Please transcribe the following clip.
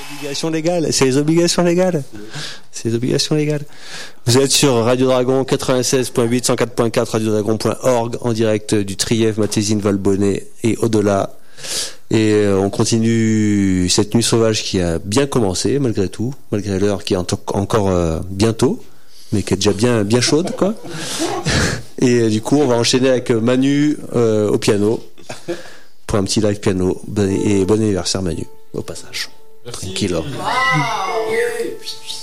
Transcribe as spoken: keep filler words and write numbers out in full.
Obligations légales, c'est les obligations légales. C'est les obligations légales. Vous êtes sur Radio Dragon quatre-vingt-seize point huit, cent quatre point quatre, radiodragon point org, en direct du Trièves, Matésine, Valbonnet et au-delà. Et euh, on continue cette nuit sauvage qui a bien commencé, malgré tout, malgré l'heure qui est en to- encore euh, bientôt, mais qui est déjà bien, bien chaude, quoi. Et euh, du coup, on va enchaîner avec Manu euh, au piano, pour un petit live piano. Et bon anniversaire, Manu, au passage. Merci. Tranquille. Wow.